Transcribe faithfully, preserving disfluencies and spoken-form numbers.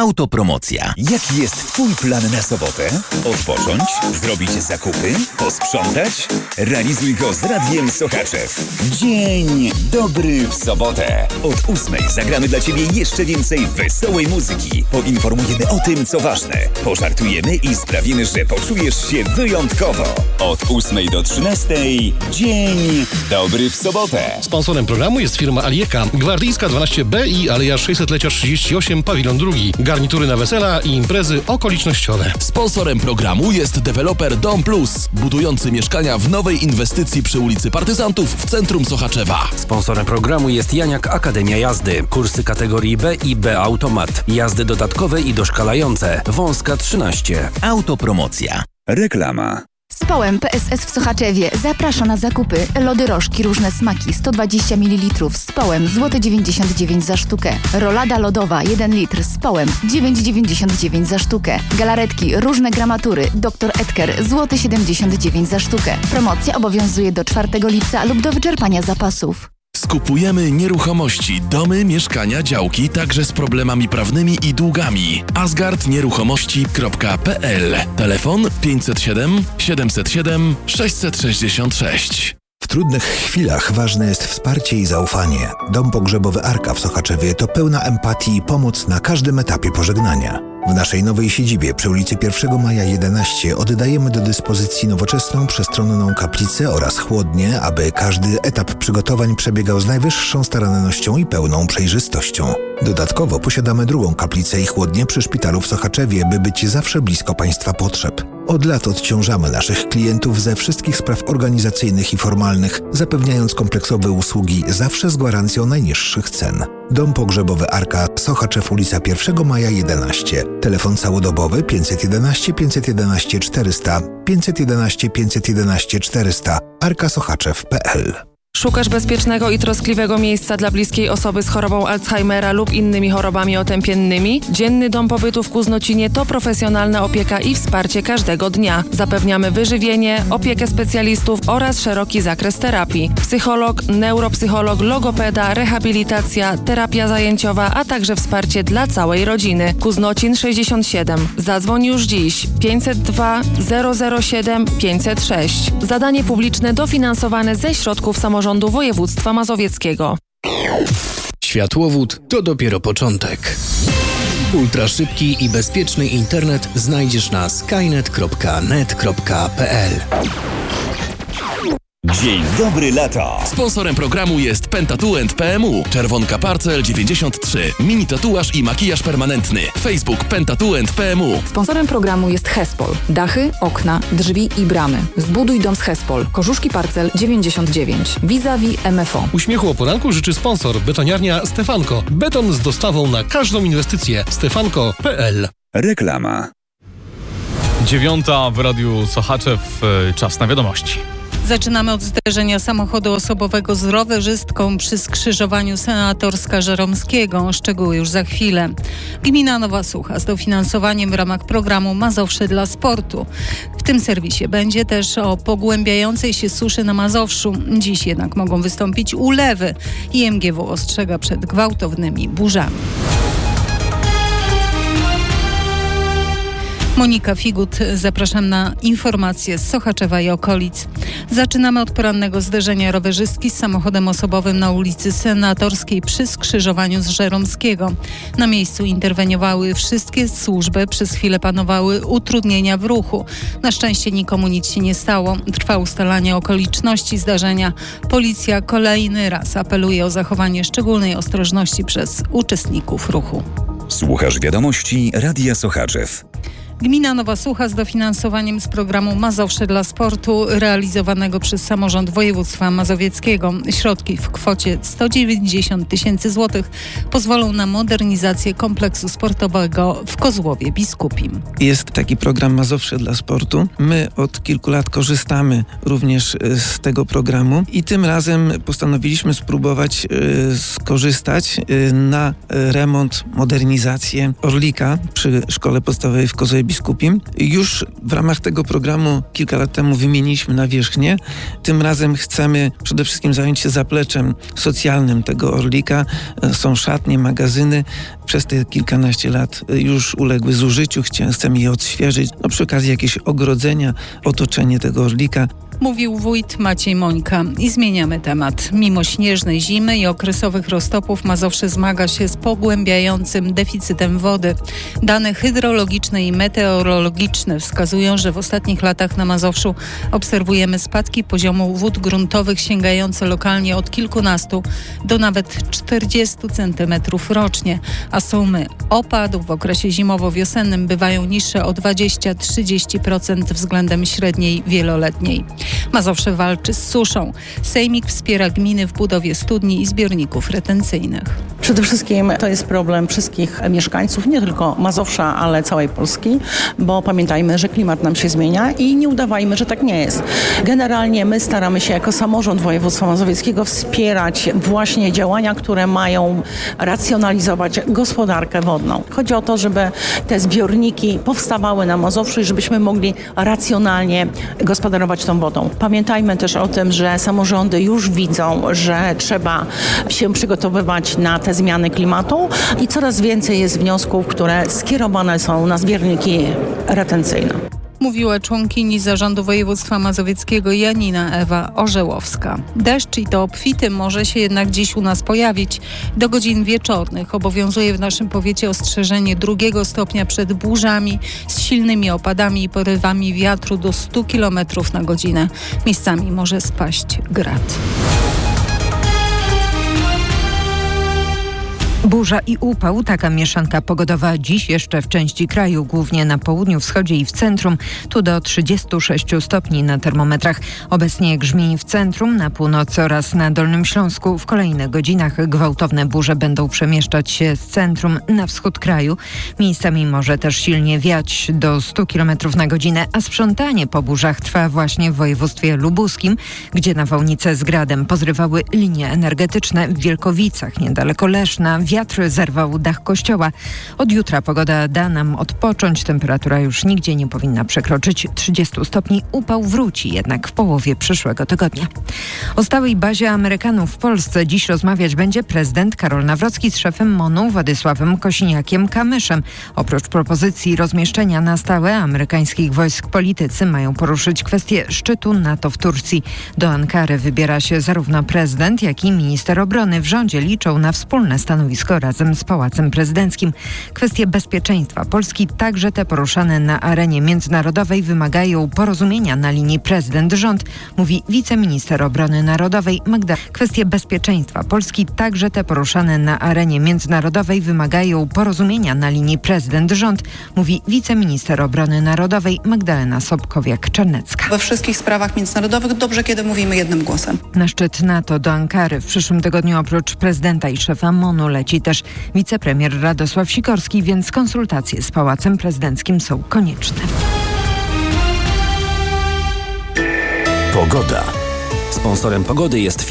Autopromocja. Jaki jest Twój plan na sobotę? Odpocząć? Zrobić zakupy? Posprzątać? Realizuj go z Radiem Sochaczew. Dzień dobry w sobotę. Od ósmej zagramy dla Ciebie jeszcze więcej wesołej muzyki. Poinformujemy o tym, co ważne. Pożartujemy i sprawimy, że poczujesz się wyjątkowo. Od ósmej do trzynastej Dzień dobry w sobotę. Sponsorem programu jest firma Alieka, Gwardyjska dwanaście B i Aleja sześćsetlecia trzydzieści osiem, pawilon drugi. Garnitury na wesela i imprezy okolicznościowe. Sponsorem programu jest deweloper Dom Plus, budujący mieszkania w nowej inwestycji przy ulicy Partyzantów w centrum Sochaczewa. Sponsorem programu jest Janiak Akademia Jazdy. Kursy kategorii B i B Automat. Jazdy dodatkowe i doszkalające. Wąska trzynaście. Autopromocja. Reklama. Społem P S S w Sochaczewie zaprasza na zakupy. Lody rożki, różne smaki, sto dwadzieścia mililitrów. Społem, złoty dziewięćdziesiąt dziewięć za sztukę. Rolada lodowa, jeden litr. Społem, dziewięć dziewięćdziesiąt dziewięć za sztukę. Galaretki, różne gramatury. doktor Edker, złoty siedemdziesiąt dziewięć za sztukę. Promocja obowiązuje do czwartego lipca lub do wyczerpania zapasów. Skupujemy nieruchomości, domy, mieszkania, działki, także z problemami prawnymi i długami. asgard nieruchomości kropka p l. Telefon pięćset siedem, siedemset siedem, sześćset sześćdziesiąt sześć. W trudnych chwilach ważne jest wsparcie i zaufanie. Dom pogrzebowy Arka w Sochaczewie to pełna empatii i pomoc na każdym etapie pożegnania. W naszej nowej siedzibie przy ulicy pierwszego maja jedenaście oddajemy do dyspozycji nowoczesną, przestronną kaplicę oraz chłodnię, aby każdy etap przygotowań przebiegał z najwyższą starannością i pełną przejrzystością. Dodatkowo posiadamy drugą kaplicę i chłodnię przy szpitalu w Sochaczewie, by być zawsze blisko Państwa potrzeb. Od lat odciążamy naszych klientów ze wszystkich spraw organizacyjnych i formalnych, zapewniając kompleksowe usługi zawsze z gwarancją najniższych cen. Dom pogrzebowy Arka, Sochaczew, ulica pierwszego maja jedenaście. Telefon całodobowy pięćset jedenaście, pięćset jedenaście, czterysta, pięćset jedenaście, pięćset jedenaście, czterysta, arkasoczaczew kropka p l. Szukasz bezpiecznego i troskliwego miejsca dla bliskiej osoby z chorobą Alzheimera lub innymi chorobami otępiennymi? Dzienny Dom Pobytu w Kuznocinie to profesjonalna opieka i wsparcie każdego dnia. Zapewniamy wyżywienie, opiekę specjalistów oraz szeroki zakres terapii. Psycholog, neuropsycholog, logopeda, rehabilitacja, terapia zajęciowa, a także wsparcie dla całej rodziny. Kuznocin sześćdziesiąt siedem. Zadzwoń już dziś pięćset dwa, zero zero siedem, pięćset sześć. Zadanie publiczne dofinansowane ze środków samorządu Rządu Województwa Mazowieckiego. Światłowód to dopiero początek. Ultraszybki i bezpieczny internet znajdziesz na skynet kropka net kropka p l. Dzień dobry lato. Sponsorem programu jest Pentatuent P M U, Czerwonka Parcel dziewięćdziesiąt trzy, mini tatuaż i makijaż permanentny. Facebook Pentatuent P M U. Sponsorem programu jest Hespol. Dachy, okna, drzwi i bramy. Zbuduj dom z Hespol. Korzuszki Parcel dziewięćdziesiąt dziewięć. Vis-a-vis M F O. Uśmiechu o poranku życzy sponsor Betoniarnia Stefanko. Beton z dostawą na każdą inwestycję. stefanko kropka p l. Reklama. Dziewiąta w Radiu Sochaczew. Czas na wiadomości. Zaczynamy od zderzenia samochodu osobowego z rowerzystką przy skrzyżowaniu Senatorska-Żeromskiego. Szczegóły już za chwilę. Gmina Nowa Sucha z dofinansowaniem w ramach programu Mazowsze dla sportu. W tym serwisie będzie też o pogłębiającej się suszy na Mazowszu. Dziś jednak mogą wystąpić ulewy i M G W ostrzega przed gwałtownymi burzami. Monika Figut, zapraszam na informacje z Sochaczewa i okolic. Zaczynamy od porannego zderzenia rowerzystki z samochodem osobowym na ulicy Senatorskiej przy skrzyżowaniu z Żeromskiego. Na miejscu interweniowały wszystkie służby, przez chwilę panowały utrudnienia w ruchu. Na szczęście nikomu nic się nie stało. Trwa ustalanie okoliczności zdarzenia. Policja kolejny raz apeluje o zachowanie szczególnej ostrożności przez uczestników ruchu. Słuchasz wiadomości Radia Sochaczew. Gmina Nowa Sucha z dofinansowaniem z programu Mazowsze dla sportu realizowanego przez samorząd województwa mazowieckiego. Środki w kwocie sto dziewięćdziesiąt tysięcy złotych pozwolą na modernizację kompleksu sportowego w Kozłowie Biskupim. Jest taki program Mazowsze dla sportu. My od kilku lat korzystamy również z tego programu i tym razem postanowiliśmy spróbować y, skorzystać y, na remont, modernizację Orlika przy Szkole Podstawowej w Kozłowie Biskupim. biskupim. Już w ramach tego programu kilka lat temu wymieniliśmy nawierzchnię. Tym razem chcemy przede wszystkim zająć się zapleczem socjalnym tego Orlika. Są szatnie, magazyny. Przez te kilkanaście lat już uległy zużyciu. Chcemy je odświeżyć. No, przy okazji jakieś ogrodzenia, otoczenie tego Orlika. Mówił wójt Maciej Mońka. I zmieniamy temat. Mimo śnieżnej zimy i okresowych roztopów Mazowsze zmaga się z pogłębiającym deficytem wody. Dane hydrologiczne i meteorologiczne wskazują, że w ostatnich latach na Mazowszu obserwujemy spadki poziomu wód gruntowych sięgające lokalnie od kilkunastu do nawet czterdziestu centymetrów rocznie, a sumy opadów w okresie zimowo-wiosennym bywają niższe o dwadzieścia do trzydziestu procent względem średniej wieloletniej. Mazowsze walczy z suszą. Sejmik wspiera gminy w budowie studni i zbiorników retencyjnych. Przede wszystkim to jest problem wszystkich mieszkańców, nie tylko Mazowsza, ale całej Polski, bo pamiętajmy, że klimat nam się zmienia i nie udawajmy, że tak nie jest. Generalnie my staramy się jako samorząd województwa mazowieckiego wspierać właśnie działania, które mają racjonalizować gospodarkę wodną. Chodzi o to, żeby te zbiorniki powstawały na Mazowszu i żebyśmy mogli racjonalnie gospodarować tą wodą. Pamiętajmy też o tym, że samorządy już widzą, że trzeba się przygotowywać na te zmiany klimatu i coraz więcej jest wniosków, które skierowane są na zbiorniki retencyjne. Mówiła członkini Zarządu Województwa Mazowieckiego Janina Ewa Orzełowska. Deszcz i to obfity może się jednak dziś u nas pojawić. Do godzin wieczornych obowiązuje w naszym powiecie ostrzeżenie drugiego stopnia przed burzami z silnymi opadami i porywami wiatru do stu kilometrów na godzinę. Miejscami może spaść grad. Burza i upał, taka mieszanka pogodowa dziś jeszcze w części kraju, głównie na południu, wschodzie i w centrum. Tu do trzydziestu sześciu stopni na termometrach. Obecnie grzmi w centrum, na północy oraz na Dolnym Śląsku. W kolejnych godzinach gwałtowne burze będą przemieszczać się z centrum na wschód kraju. Miejscami może też silnie wiać do stu kilometrów na godzinę, a sprzątanie po burzach trwa właśnie w województwie lubuskim, gdzie nawałnice z gradem pozrywały linie energetyczne. W Wielkowicach, niedaleko Leszna, wiatr zerwał dach kościoła. Od jutra pogoda da nam odpocząć. Temperatura już nigdzie nie powinna przekroczyć trzydziestu stopni. Upał wróci jednak w połowie przyszłego tygodnia. O stałej bazie Amerykanów w Polsce dziś rozmawiać będzie prezydent Karol Nawrocki z szefem MON-u Władysławem Kosiniakiem-Kamyszem. Oprócz propozycji rozmieszczenia na stałe amerykańskich wojsk, politycy mają poruszyć kwestię szczytu NATO w Turcji. Do Ankary wybiera się zarówno prezydent, jak i minister obrony. W rządzie liczą na wspólne stanowisko razem z Pałacem Prezydenckim. Kwestie bezpieczeństwa Polski, także te poruszane na arenie międzynarodowej, wymagają porozumienia na linii prezydent-rząd, mówi wiceminister obrony narodowej Magda. Kwestie bezpieczeństwa Polski, także te poruszane na arenie międzynarodowej, wymagają porozumienia na linii prezydent-rząd, mówi wiceminister obrony narodowej Magdalena Sobkowiak-Czernecka. We wszystkich sprawach międzynarodowych dobrze, kiedy mówimy jednym głosem. Na szczyt NATO do Ankary w przyszłym tygodniu oprócz prezydenta i szefa MON-u leci też wicepremier Radosław Sikorski, więc konsultacje z Pałacem Prezydenckim są konieczne. Pogoda. Sponsorem pogody jest